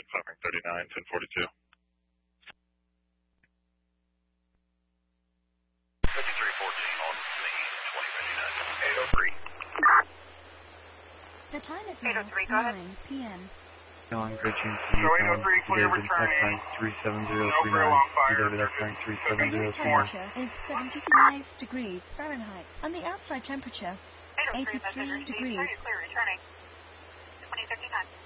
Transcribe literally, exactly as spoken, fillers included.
United Falcon thirty-nine, ten forty-two. fifty-three fourteen on the twenty fifty-nine, eight oh three. The time is now nine p m On Bridge N C, um, today with F three seven zero three nine, today with F three seven zero The three nine. temperature is seventy-five degrees Fahrenheit, and the outside temperature eighty-three degrees. Clear, returning. twenty fifty-nine.